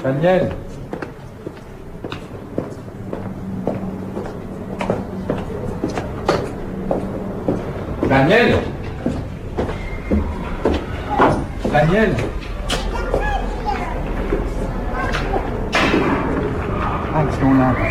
Daniel. Daniel. Daniel. Ah, ils sont là.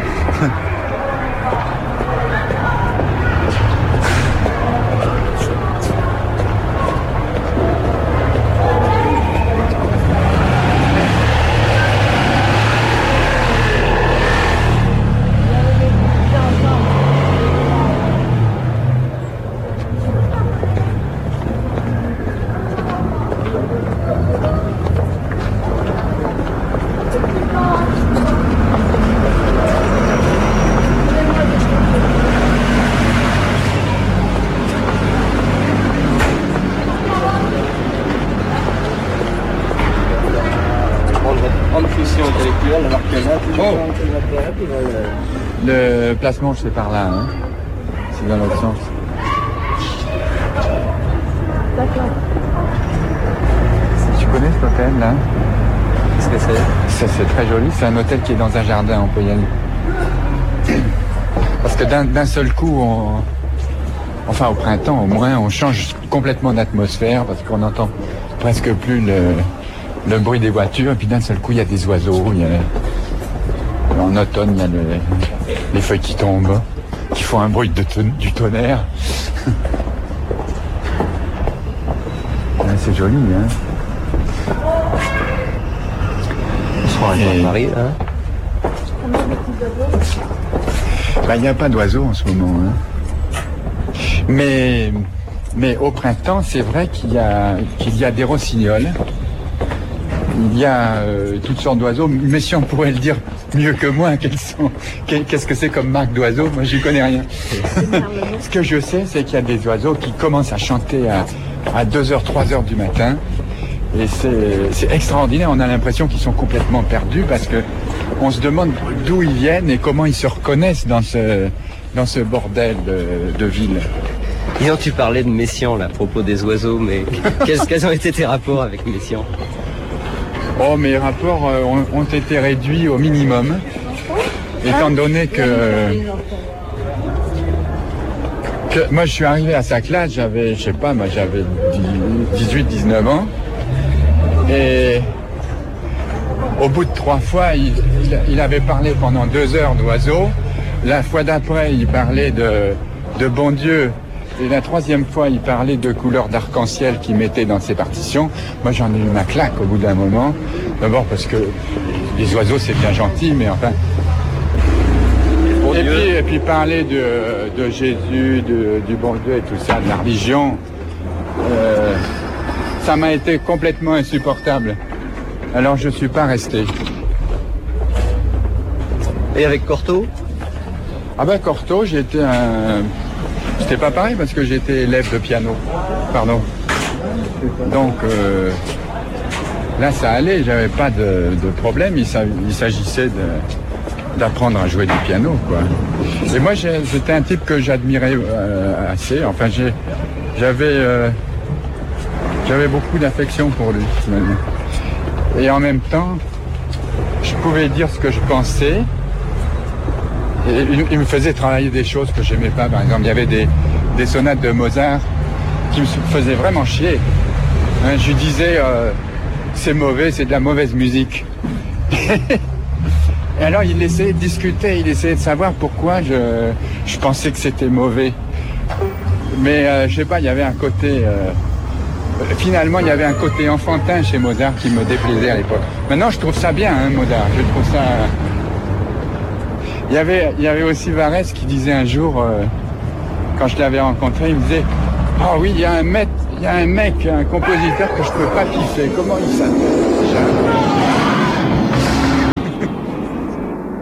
Le placement, c'est par là, hein. C'est dans l'autre sens. D'accord. Tu connais cet hôtel, là? Qu'est-ce que c'est? C'est très joli. C'est un hôtel qui est dans un jardin, on peut y aller. Parce que d'un seul coup, au printemps, au moins, on change complètement d'atmosphère parce qu'on n'entend presque plus le bruit des voitures. Et puis d'un seul coup, il y a des oiseaux. En automne, il y a les feuilles qui tombent, qui font un bruit du tonnerre. Ouais, c'est joli, hein. On se croit à Paris, hein. Il n'y a pas d'oiseaux en ce moment, hein. Mais au printemps, c'est vrai qu'il y a des rossignols. Il y a toutes sortes d'oiseaux, mais si on pourrait le dire mieux que moi, qu'est-ce que c'est comme marque d'oiseaux? Moi, j'y connais rien. Ce que je sais, c'est qu'il y a des oiseaux qui commencent à chanter à 2h, 3h du matin. Et c'est extraordinaire. On a l'impression qu'ils sont complètement perdus parce que on se demande d'où ils viennent et comment ils se reconnaissent dans ce bordel de ville. Hier, tu parlais de Messiaen, là, à propos des oiseaux, mais quels ont été tes rapports avec Messiaen? Oh, mes rapports ont été réduits au minimum, étant donné que moi je suis arrivé à sa classe, j'avais 18-19 ans, et au bout de 3 fois, il avait parlé pendant 2 heures d'oiseaux, la fois d'après il parlait de bon Dieu, et la 3e fois il parlait de couleurs d'arc-en-ciel qu'il mettait dans ses partitions. Moi j'en ai eu ma claque au bout d'un moment, d'abord parce que les oiseaux c'est bien gentil, mais enfin... Et puis parler de Jésus, du bon Dieu et tout ça, de la religion, ça m'a été complètement insupportable. Alors je suis pas resté. Et avec Cortot? Ah ben Cortot, c'était pas pareil parce que j'étais élève de piano. Pardon. Donc là ça allait, j'avais pas de problème, il s'agissait d'apprendre à jouer du piano, quoi. Et moi j'étais un type que j'admirais assez, enfin j'avais beaucoup d'affection pour lui. Et en même temps, je pouvais dire ce que je pensais. Et il me faisait travailler des choses que j'aimais pas. Par exemple, il y avait des sonates de Mozart qui me faisaient vraiment chier. Hein, je lui disais, c'est mauvais, c'est de la mauvaise musique. Et alors il essayait de discuter, il essayait de savoir pourquoi je pensais que c'était mauvais. Mais je sais pas, il y avait un côté... finalement, il y avait un côté enfantin chez Mozart qui me déplaisait à l'époque. Maintenant, je trouve ça bien, hein, Mozart. Je trouve ça... Il y avait aussi Varese qui disait un jour, quand je l'avais rencontré, il me disait « Ah oui, il y a un mec, un compositeur que je peux pas piffer. Comment il s'appelle déjà ?»